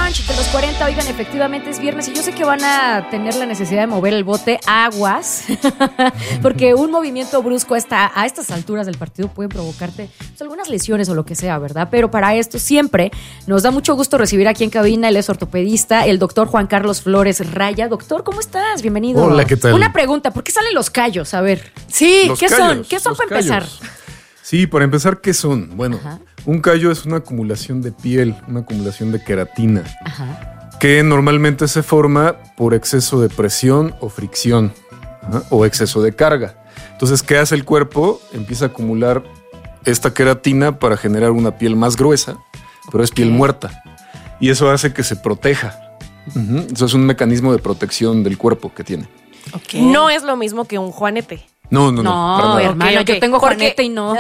brunch de los 40. Oigan, efectivamente es viernes y yo sé que van a tener la necesidad de mover el bote aguas porque un movimiento brusco a estas alturas del partido puede provocarte pues, algunas lesiones o lo que sea, ¿verdad? Pero para esto siempre nos da mucho gusto recibir aquí en cabina, él es ortopedista, el doctor Juan Carlos Flores Raya. Doctor, ¿cómo estás? Bienvenido. Hola, ¿qué tal? Una pregunta, ¿por qué salen los callos? A ver. Sí, ¿Qué son? ¿Qué son para empezar? Sí, para empezar, ¿qué son? Bueno, un callo es una acumulación de piel, una acumulación de queratina, que normalmente se forma por exceso de presión o fricción, o exceso de carga. Entonces, ¿qué hace el cuerpo? Empieza a acumular esta queratina para generar una piel más gruesa, pero es piel muerta. Y eso hace que se proteja. Eso es un mecanismo de protección del cuerpo que tiene. Okay. No es lo mismo que un juanete. No, hermano, okay. Yo tengo juanete y no.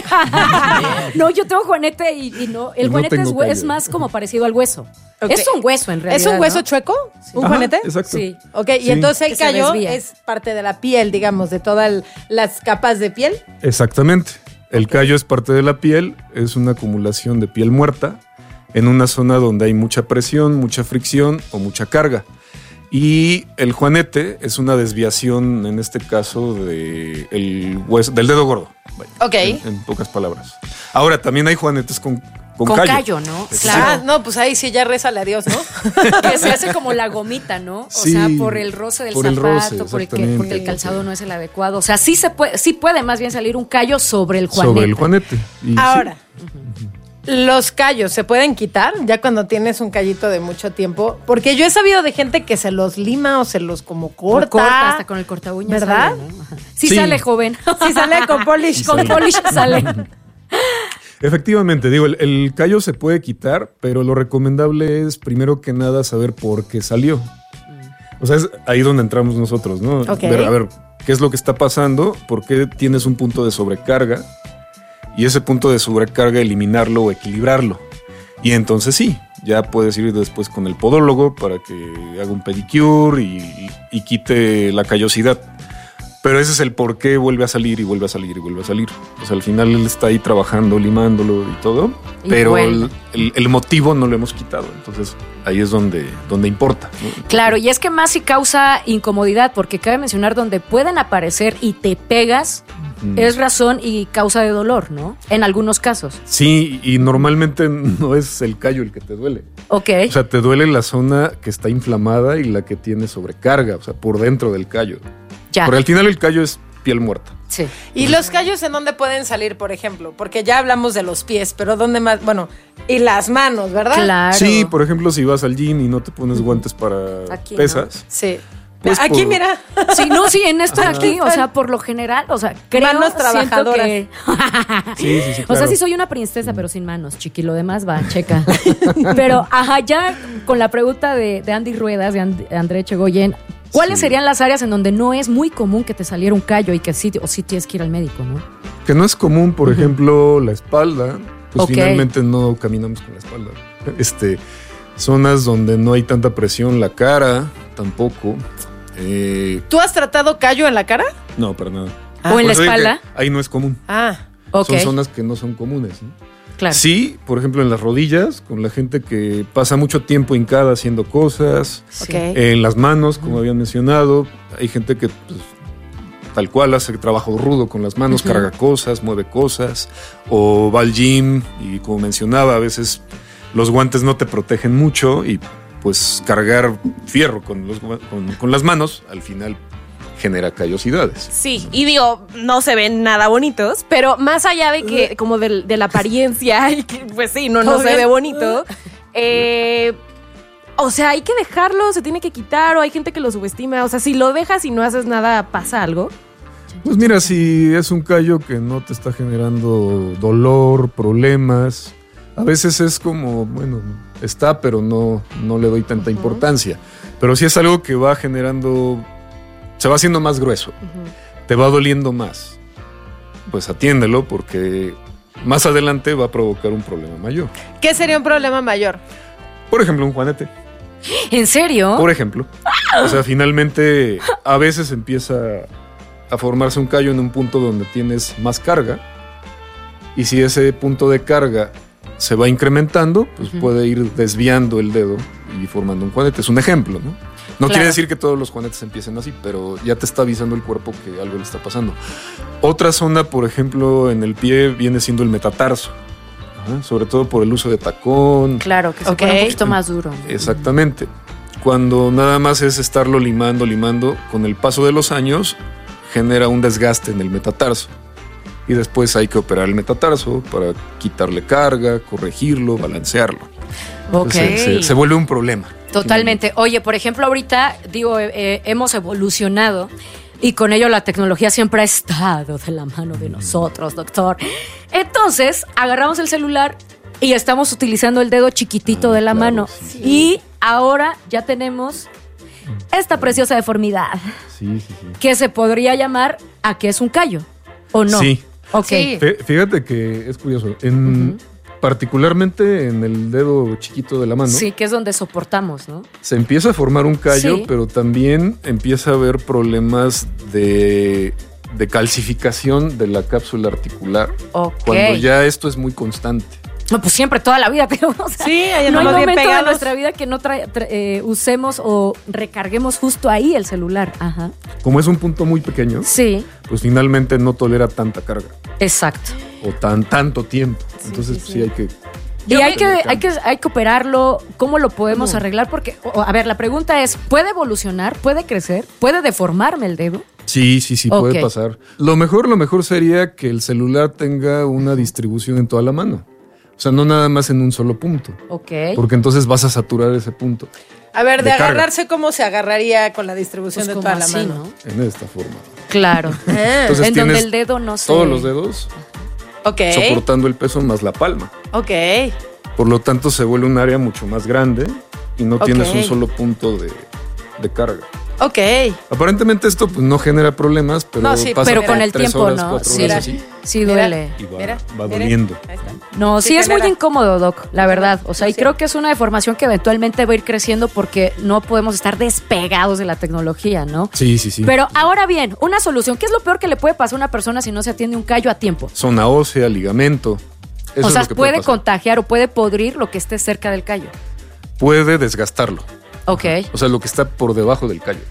No, yo tengo juanete y no. El juanete es más como parecido al hueso. Okay. Es un hueso, en realidad. ¿Es un hueso, ¿no? Chueco? Sí. ¿Un juanete? Exacto. Sí. Ok, y entonces el callo es parte de la piel, digamos, de todas las capas de piel. Exactamente. El callo es parte de la piel, es una acumulación de piel muerta en una zona donde hay mucha presión, mucha fricción o mucha carga. Y el juanete es una desviación, en este caso, del hueso, del dedo gordo. Ok. En pocas palabras. Ahora, también hay juanetes con callo, ¿no? Claro. No, pues ahí sí ya rézale a Dios, ¿no? Que se hace como la gomita, ¿no? O sí, sea, por el roce del zapato, porque el calzado no es el adecuado. O sea, sí puede más bien salir un callo sobre el juanete. Sobre el juanete. Y ahora, los callos se pueden quitar ya cuando tienes un callito de mucho tiempo, porque yo he sabido de gente que se los lima o se los como corta hasta con el corta uñas, ¿verdad? Sale, ¿no? Sí sale, joven. Sí sale con polish. Con polish sale. Efectivamente, digo, el callo se puede quitar, pero lo recomendable es primero que nada saber por qué salió. O sea, es ahí donde entramos nosotros, ¿no? Okay. A ver, ¿qué es lo que está pasando? ¿Por qué tienes un punto de sobrecarga? Y ese punto de sobrecarga, eliminarlo o equilibrarlo. Y entonces sí, ya puedes ir después con el podólogo para que haga un pedicure y quite la callosidad. Pero ese es el por qué vuelve a salir y vuelve a salir y vuelve a salir. O sea, al final él está ahí trabajando, limándolo y todo, pero el motivo no lo hemos quitado. Entonces ahí es donde importa, ¿no? Claro, y es que más si causa incomodidad, porque cabe mencionar donde pueden aparecer y te pegas, es razón y causa de dolor, ¿no? En algunos casos. Sí, y normalmente no es el callo el que te duele. Ok. O sea, te duele la zona que está inflamada y la que tiene sobrecarga, o sea, por dentro del callo. Ya. Porque al final el callo es piel muerta. Sí. ¿Y los callos en dónde pueden salir, por ejemplo? Porque ya hablamos de los pies, pero ¿dónde más? Bueno, y las manos, ¿verdad? Claro. Sí, por ejemplo, si vas al gym y no te pones guantes para aquí, pesas. ¿no? Sí. Pues aquí, mira. Sí, no, sí, en esto de aquí, o sea, por lo general, o sea, creo, manos trabajadoras. Que... Sí, O claro. sea, sí soy una princesa, pero sin manos, chiqui, lo demás va, checa. Pero, ya con la pregunta de Andy Ruedas, de André Echegoyen, ¿cuáles serían las áreas en donde no es muy común que te saliera un callo y que sí tienes que ir al médico, no? Que no es común, por ejemplo, la espalda. Pues finalmente no caminamos con la espalda. Zonas donde no hay tanta presión, la cara tampoco. ¿Tú has tratado callo en la cara? No, para nada. ¿O en la espalda? Ahí no es común. Ok. Son zonas que no son comunes, ¿no? Claro. Sí, por ejemplo, en las rodillas, con la gente que pasa mucho tiempo hincada haciendo cosas. Sí. En las manos, como habían mencionado. Hay gente que pues, tal cual hace trabajo rudo con las manos, carga cosas, mueve cosas. O va al gym y, como mencionaba, a veces los guantes no te protegen mucho y pues cargar fierro con las manos al final genera callosidades. Sí, y digo, no se ven nada bonitos, pero más allá de que, como de la apariencia, y que, pues sí, no se ve bonito, o sea, hay que dejarlo, se tiene que quitar, o hay gente que lo subestima, o sea, si lo dejas y no haces nada, ¿pasa algo? Pues mira, si es un callo que no te está generando dolor, problemas, a veces es como, bueno, está, pero no le doy tanta importancia. Pero si es algo que va generando, se va haciendo más grueso, te va doliendo más, pues atiéndelo porque más adelante va a provocar un problema mayor. ¿Qué sería un problema mayor? Por ejemplo, un juanete. ¿En serio? Por ejemplo. O sea, finalmente a veces empieza a formarse un callo en un punto donde tienes más carga y si ese punto de carga se va incrementando, pues puede ir desviando el dedo y formando un juanete. Es un ejemplo, ¿no? No quiere decir que todos los juanetes empiecen así, pero ya te está avisando el cuerpo que algo le está pasando. Otra zona, por ejemplo, en el pie viene siendo el metatarso. Sobre todo por el uso de tacón. Claro, que se pone un poquito más duro. Exactamente. Cuando nada más es estarlo limando, con el paso de los años genera un desgaste en el metatarso. Y después hay que operar el metatarso para quitarle carga, corregirlo, balancearlo. Entonces, se vuelve un problema. Totalmente. Oye, por ejemplo, ahorita, hemos evolucionado y con ello la tecnología siempre ha estado de la mano de nosotros, doctor. Entonces, agarramos el celular y estamos utilizando el dedo chiquitito de la mano. Sí. Y ahora ya tenemos esta preciosa deformidad. Sí. Que se podría llamar a que es un callo, ¿o no? Sí. Ok. Sí. Fíjate que es curioso. Particularmente en el dedo chiquito de la mano. Sí, que es donde soportamos, ¿no? Se empieza a formar un callo, pero también empieza a haber problemas de calcificación de la cápsula articular. Cuando ya esto es muy constante. No, pues siempre, toda la vida, pero no hay momento de nuestra vida que no usemos o recarguemos justo ahí el celular. Ajá. Como es un punto muy pequeño, pues finalmente no tolera tanta carga. Exacto. O tanto tiempo. Entonces sí hay que... Y hay que operarlo. ¿Cómo lo podemos arreglar? Porque, a ver, la pregunta es, ¿puede evolucionar? ¿Puede crecer? ¿Puede deformarme el dedo? Sí, puede pasar. Lo mejor sería que el celular tenga una distribución en toda la mano. O sea, no nada más en un solo punto. Porque entonces vas a saturar ese punto. A ver, de agarrarse, ¿cómo se agarraría con la distribución de toda la mano? ¿No? En esta forma. Claro. Entonces en donde el dedo no se... Todos los dedos soportando el peso más la palma. Por lo tanto, se vuelve un área mucho más grande y no tienes un solo punto de carga. Aparentemente esto pues no genera problemas, pero pero con el tiempo, horas, ¿no? 4 horas así. Sí duele. Y va doliendo. No, sí es muy incómodo, Doc, la verdad. O sea, y creo que es una deformación que eventualmente va a ir creciendo porque no podemos estar despegados de la tecnología, ¿no? Sí. Pero ahora bien, una solución. ¿Qué es lo peor que le puede pasar a una persona si no se atiende un callo a tiempo? Zona ósea, ligamento. Eso o sea, es lo que puede contagiar o puede podrir lo que esté cerca del callo. Puede desgastarlo. O sea, lo que está por debajo del callo.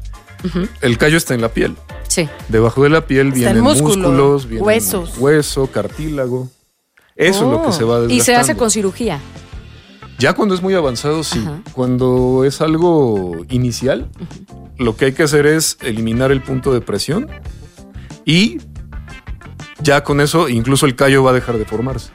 El callo está en la piel. Sí. Debajo de la piel vienen músculos, vienen huesos, hueso, cartílago. Eso es lo que se va desgastando. Y se hace con cirugía. Ya cuando es muy avanzado, sí. Cuando es algo inicial, lo que hay que hacer es eliminar el punto de presión y ya con eso incluso el callo va a dejar de formarse.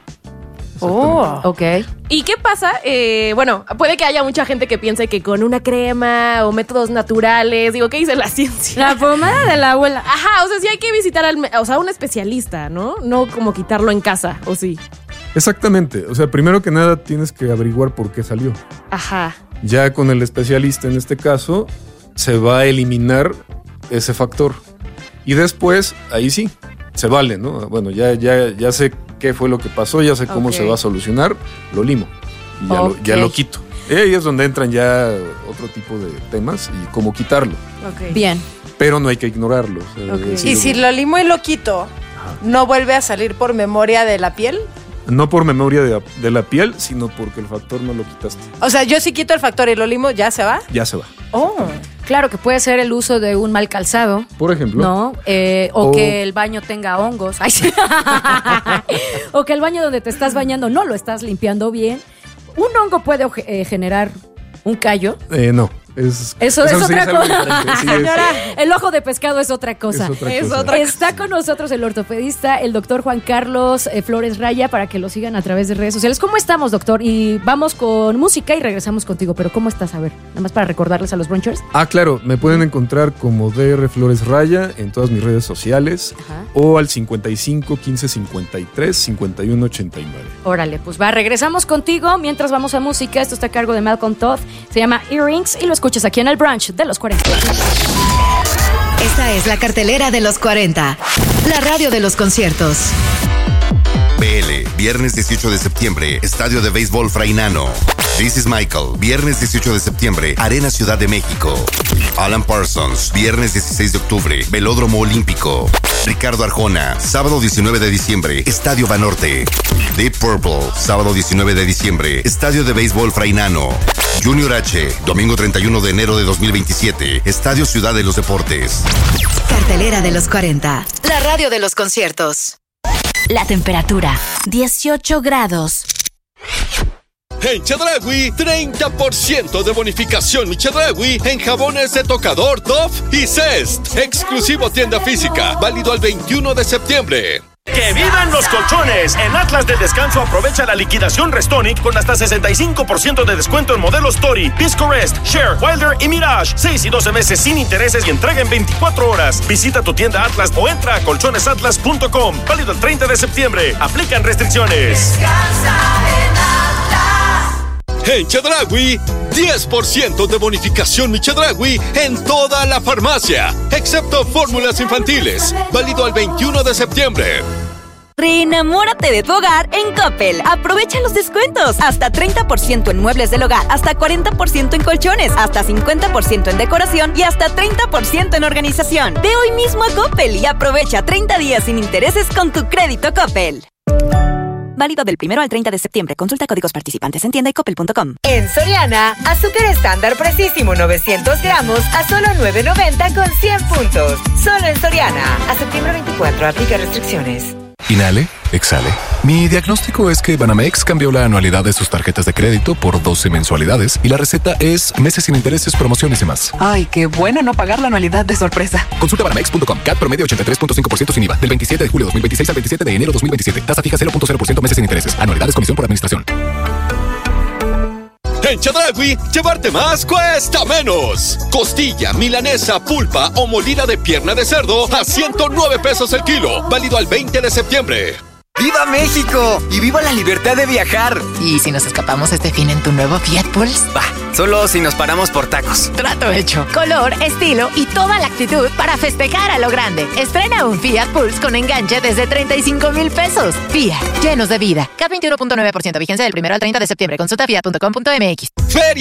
¿Y qué pasa? Bueno, puede que haya mucha gente que piense que con una crema o métodos naturales, ¿qué dice la ciencia? La pomada de la abuela. Ajá, o sea, sí hay que visitar a un especialista, ¿no? No como quitarlo en casa, ¿o sí? Exactamente. O sea, primero que nada tienes que averiguar por qué salió. Ajá. Ya con el especialista en este caso, se va a eliminar ese factor. Y después, ahí sí, se vale, ¿no? Bueno, ya sé qué fue lo que pasó, ya sé cómo se va a solucionar, lo limo y ya lo quito. Y ahí es donde entran ya otro tipo de temas y cómo quitarlo. Bien. Pero no hay que ignorarlo. Y si lo limo y lo quito, ¿no vuelve a salir por memoria de la piel? No por memoria de la piel, sino porque el factor no lo quitaste. O sea, yo si quito el factor y lo limo, ¿ya se va? Ya se va. Claro que puede ser el uso de un mal calzado. Por ejemplo. ¿No? O que el baño tenga hongos. Ay, sí. O que el baño donde te estás bañando no lo estás limpiando bien. ¿Un hongo puede generar un callo? No. Eso es otra cosa. Señora, el ojo de pescado es otra cosa. Está con nosotros el ortopedista, el doctor Juan Carlos Flores Raya, para que lo sigan a través de redes sociales. ¿Cómo estamos, doctor? Y vamos con música y regresamos contigo. Pero ¿cómo estás? A ver, nada más para recordarles a los brunchers. Claro, me pueden encontrar como DR Flores Raya en todas mis redes sociales. O al 55 15 53 51 89. Órale, pues regresamos contigo mientras vamos a música. Esto está a cargo de Malcolm Todd. Se llama Earrings y lo escuchas aquí en el brunch de los 40. Esta es la cartelera de los 40, la radio de los conciertos. BL, viernes 18 de septiembre, Estadio de Béisbol Frainano. This is Michael, viernes 18 de septiembre, Arena Ciudad de México. Alan Parsons, viernes 16 de octubre, Velódromo Olímpico. Ricardo Arjona, sábado 19 de diciembre, Estadio Banorte. Deep Purple, sábado 19 de diciembre, Estadio de Béisbol Frainano. Junior H, domingo 31 de enero de 2027, Estadio Ciudad de los Deportes. Cartelera de los 40. La radio de los conciertos. La temperatura, 18 grados. En Chedraui, 30% de bonificación mi Chedraui en jabones de tocador, Dove y Zest. Exclusivo tienda física, válido al 21 de septiembre. ¡Que vivan los colchones! En Atlas del Descanso aprovecha la liquidación Restonic con hasta 65% de descuento en modelos Tori, Pisco Rest, Share, Wilder y Mirage. 6 y 12 meses sin intereses y entrega en 24 horas. Visita tu tienda Atlas o entra a colchonesatlas.com. Válido el 30 de septiembre. Aplican restricciones. Descansa en Atlas. En Chedraui, 10% de bonificación mi Chedraui en toda la farmacia, excepto fórmulas infantiles. Válido al 21 de septiembre. Reenamórate de tu hogar en Coppel. Aprovecha los descuentos. Hasta 30% en muebles del hogar, hasta 40% en colchones, hasta 50% en decoración y hasta 30% en organización. Ve hoy mismo a Coppel y aprovecha 30 días sin intereses con tu crédito Coppel. Válido del 1 al 30 de septiembre. Consulta códigos participantes en tienda y coppel.com. En Soriana, azúcar estándar precisísimo 900 gramos a solo $9.90 con 100 puntos. Solo en Soriana. A septiembre 24, aplica restricciones. Inhale, exhale. Mi diagnóstico es que Banamex cambió la anualidad de sus tarjetas de crédito por 12 mensualidades y la receta es meses sin intereses, promociones y más. Ay, qué bueno no pagar la anualidad de sorpresa. Consulta banamex.com. CAT promedio 83.5% sin IVA. Del 27 de julio 2026 al 27 de enero 2027. Tasa fija 0.0% meses sin intereses. Anualidades comisión por administración. En Chedraui, llevarte más cuesta menos. Costilla, milanesa, pulpa o molida de pierna de cerdo a 109 pesos el kilo. Válido al 20 de septiembre. ¡Viva México! ¡Y viva la libertad de viajar! ¿Y si nos escapamos este fin en tu nuevo Fiat Pulse? Bah, solo si nos paramos por tacos. Trato hecho. Color, estilo y toda la actitud para festejar a lo grande. Estrena un Fiat Pulse con enganche desde 35,000 pesos. Fiat, llenos de vida. CAT 21.9%, vigencia del 1 al 30 de septiembre. Consulta fiat.com.mx. Feria